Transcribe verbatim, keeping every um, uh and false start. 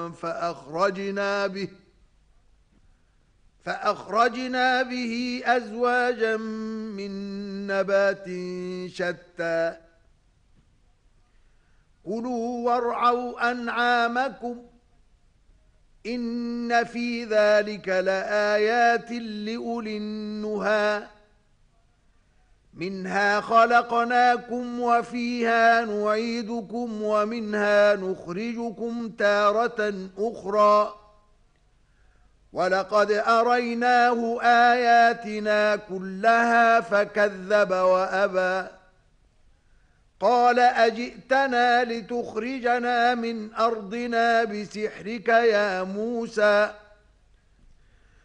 فأخرجنا به فأخرجنا به أزواجا من نبات شتى كلوا وارعوا أنعامكم إن في ذلك لآيات لأولي النهى منها خلقناكم وفيها نعيدكم ومنها نخرجكم تارة أخرى ولقد أريناه آياتنا كلها فكذب وأبى قال أجئتنا لتخرجنا من أرضنا بسحرك يا موسى